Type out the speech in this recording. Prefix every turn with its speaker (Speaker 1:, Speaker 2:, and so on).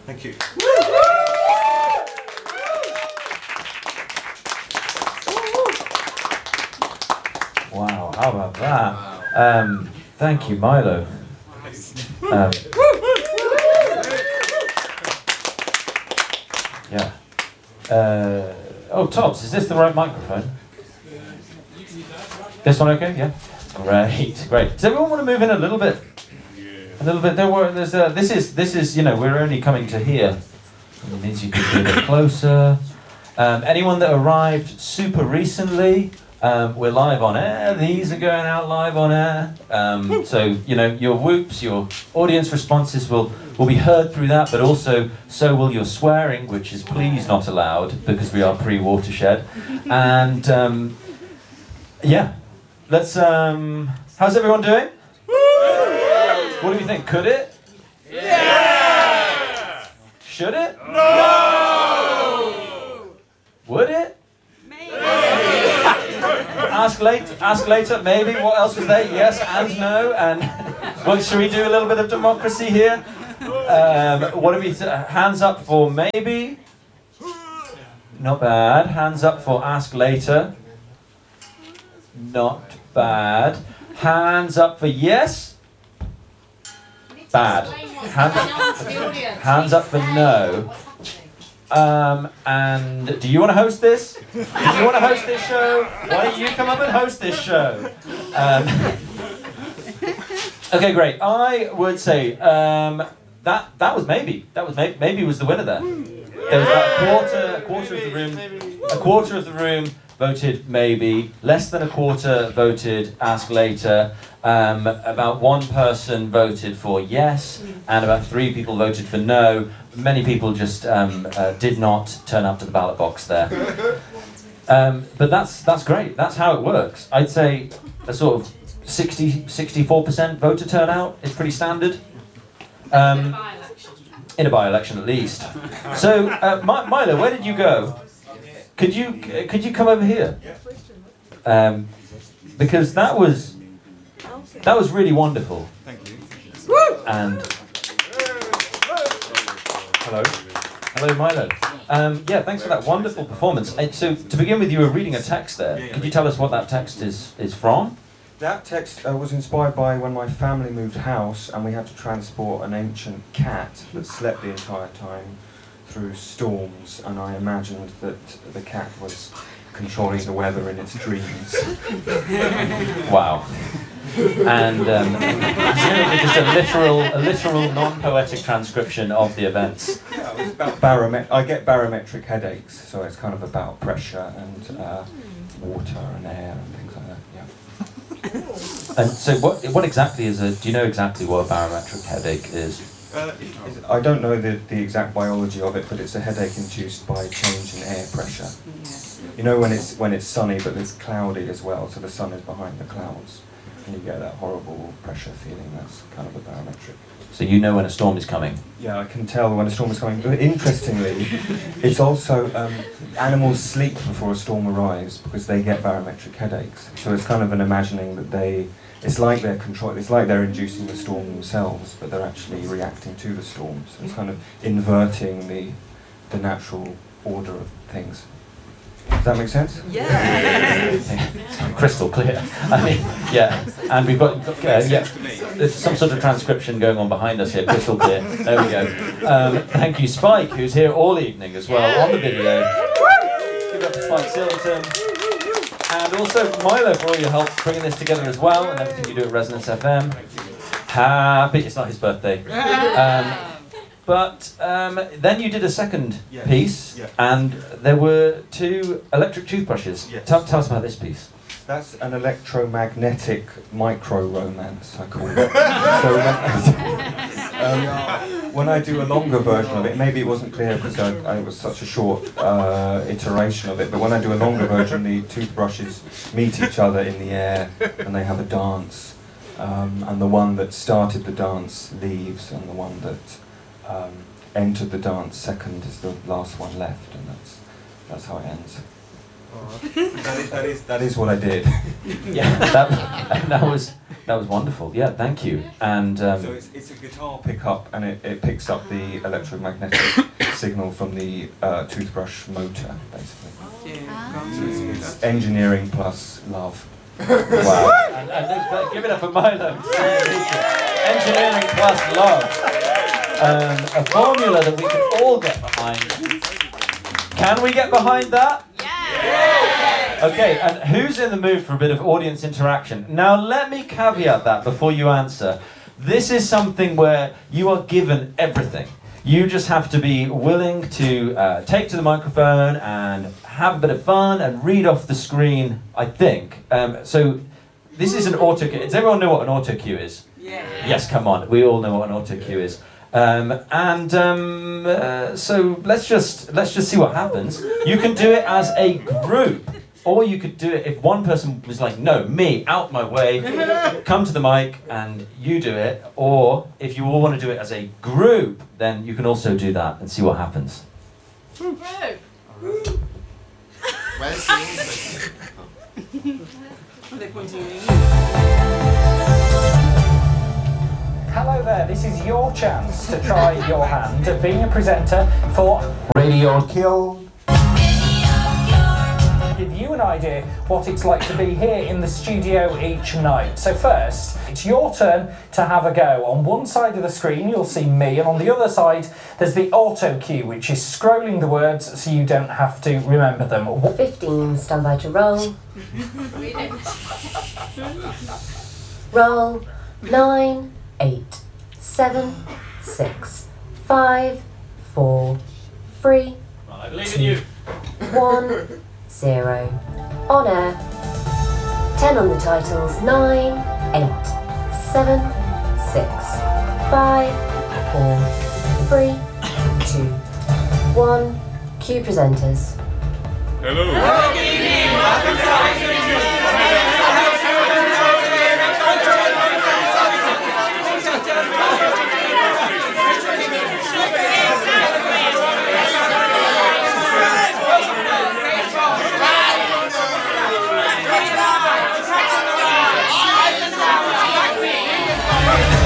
Speaker 1: Thank you.
Speaker 2: Wow, how about that? Thank you, Milo. Yeah. Oh, Tobbs, is this the right microphone? This one okay? Yeah. Great. Does everyone want to move in a little bit? A little bit. This is. We're only coming to here. It means you can be a bit closer. Anyone that arrived super recently, we're live on air. These are going out live on air. So your whoops, your audience responses will be heard through that, but also so will your swearing, which is please not allowed because we are pre-watershed. And yeah, let's. How's everyone doing? What do you think? Could it?
Speaker 3: Yeah!
Speaker 2: Should it?
Speaker 3: No!
Speaker 2: Would it?
Speaker 3: Maybe.
Speaker 2: Ask later, maybe. What else was there? Yes and no. And well, should we do a little bit of democracy here? What do we? Hands up for maybe. Not bad. Hands up for ask later. Not bad. Hands up for yes. Bad. Hands up for no. And do you want to host this? Do you want to host this show? Why don't you come up and host this show? Okay, great. I would say that was maybe. Maybe was the winner there. There was about a quarter of the room voted maybe. Less than a quarter voted ask later. About one person voted for yes, and about 3 people voted for no. Many people just did not turn up to the ballot box there. But that's great. That's how it works. I'd say a sort of 64% voter turnout is pretty standard. In a by-election at least. So, Milo, where did you go? Could you come over here? Because that was really wonderful.
Speaker 1: Thank you.
Speaker 2: And hello, Milo. Yeah, thanks for that wonderful performance. So, to begin with, you were reading a text there. Could you tell us what that text is from?
Speaker 4: That text was inspired by when my family moved house and we had to transport an ancient cat that slept the entire time through storms, and I imagined that the cat was controlling the weather in its dreams.
Speaker 2: Wow. And just a literal non-poetic transcription of the events.
Speaker 4: Yeah, it was about I get barometric headaches, so it's kind of about pressure and water and air and things like that. Yeah.
Speaker 2: And so, what exactly is do you know exactly what a barometric headache is?
Speaker 4: I don't know the exact biology of it, but it's a headache induced by change in air pressure. You know when it's sunny, but it's cloudy as well, so the sun is behind the clouds, and you get that horrible pressure feeling. That's kind of a barometric.
Speaker 2: So you know when a storm is coming?
Speaker 4: Yeah, I can tell when a storm is coming. But interestingly, it's also animals sleep before a storm arrives because they get barometric headaches. So it's kind of an imagining that it's like they're inducing the storm themselves, but they're actually reacting to the storm. So it's kind of inverting the natural order of things. Does that make sense?
Speaker 2: Yeah. Crystal clear. I mean, yeah. And we've got there's some sort of transcription going on behind us here. Crystal clear. There we go. Thank you, Spike, who's here all evening as well on the video. Give it up to Spike Sillington. And also Milo for all your help bringing this together as well, and everything you do at Resonance FM. It's not his birthday. But then you did a second piece, and there were 2 electric toothbrushes.
Speaker 4: Yes.
Speaker 2: Tell us about this piece.
Speaker 4: That's an electromagnetic micro-romance, I call it. So when I do a longer version of it, maybe it wasn't clear because it was such a short iteration of it, but when I do a longer version, the toothbrushes meet each other in the air and they have a dance. And the one that started the dance leaves, and the one that entered the dance second is the last one left, and that's how it ends. That is what I did.
Speaker 2: Yeah, that was That was wonderful. Yeah, thank you. And
Speaker 4: So it's a guitar pickup, and it picks up the electromagnetic signal from the toothbrush motor, basically. So it's engineering plus love.
Speaker 2: wow. and give it up for Milo. Engineering plus love. A formula that we can all get behind. Can we get behind that? Okay, and who's in the mood for a bit of audience interaction? Now let me caveat that before you answer. This is something where you are given everything. You just have to be willing to take to the microphone and have a bit of fun and read off the screen, I think. So this is an auto cue. Does everyone know what an auto cue is?
Speaker 3: Yeah.
Speaker 2: Yes, come on. We all know what an auto cue is. So let's just see what happens. You can do it as a group, or you could do it if one person was like, no, me, out my way, come to the mic and you do it. Or if you all want to do it as a group, then you can also do that and see what happens.
Speaker 1: Where's the English?
Speaker 3: Are they pointing at you?
Speaker 5: Hello there, this is your chance to try your hand at being a presenter for
Speaker 1: Radio Kill.
Speaker 5: give you an idea what it's like to be here in the studio each night. So first, it's your turn to have a go. On one side of the screen you'll see me, and on the other side there's the auto cue, which is scrolling the words so you don't have to remember them.
Speaker 6: 15, stand by to roll. Roll. 9, 8, 7, 6, 5, 4, 3,
Speaker 2: I believe in you.
Speaker 6: 1, 0. On air. 10 on the titles. 9, 8, 7, 6, 5, 4, 3, 2, 1. Cue presenters.
Speaker 7: Hello.